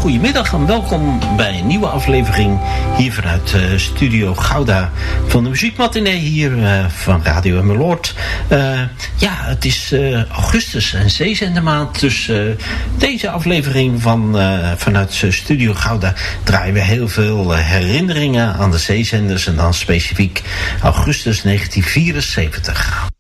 goedemiddag en welkom bij een nieuwe aflevering hier vanuit Studio Gouda van de Muziekmatinee hier van Radio Emmeloord. Het is augustus en zeezendermaand, dus deze aflevering vanuit Studio Gouda draaien we heel veel herinneringen aan de zeezenders en dan specifiek augustus 1974.